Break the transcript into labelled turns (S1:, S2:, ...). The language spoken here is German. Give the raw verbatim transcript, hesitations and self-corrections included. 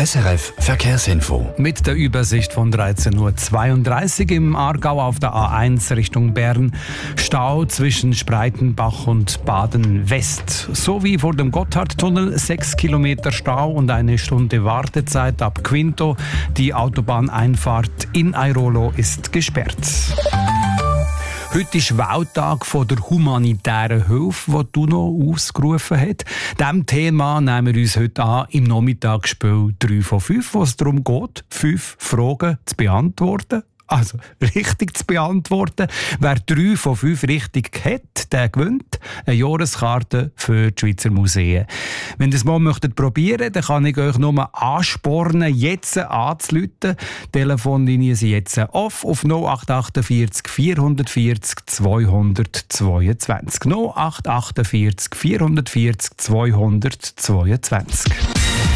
S1: S R F Verkehrsinfo.
S2: Mit der Übersicht von dreizehn Uhr zweiunddreißig im Aargau auf der A eins Richtung Bern. Stau zwischen Spreitenbach und Baden-West. Sowie vor dem Gotthardtunnel sechs Kilometer Stau und eine Stunde Wartezeit ab Quinto. Die Autobahneinfahrt in Airolo ist gesperrt. Heute ist Welttag von der humanitären Hilfe, die die UNO ausgerufen hat. Diesem Thema nehmen wir uns heute an im Nachmittagsspiel drei von fünf, wo es darum geht, fünf Fragen zu beantworten. Also richtig zu beantworten. Wer drei von fünf richtig hat, der gewinnt eine Jahreskarte für die Schweizer Museen. Wenn ihr es mal möchtet probieren, dann kann ich euch nur anspornen, jetzt anzurufen. Die Telefonlinien sind jetzt off auf null acht vier acht vier vier vier zweihundertzweiundzwanzig. null acht vier acht vier vier vier zweihundertzweiundzwanzig.